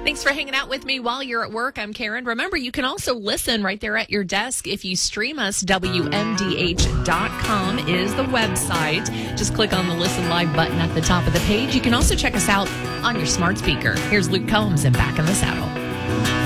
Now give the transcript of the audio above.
Thanks for hanging out with me while you're at work. I'm Karen. Remember, you can also listen right there at your desk if you stream us. WMDH.com is the website. Just click on the Listen Live button at the top of the page. You can also check us out on your smart speaker. Here's Luke Combs and Back in the Saddle.